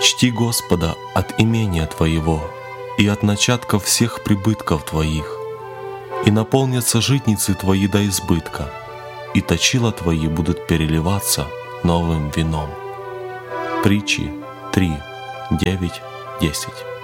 Чти Господа от имения Твоего и от начатков всех прибытков Твоих, и наполнятся житницы Твои до избытка, и точила Твои будут переливаться новым вином». Притчи 3, 9, 10.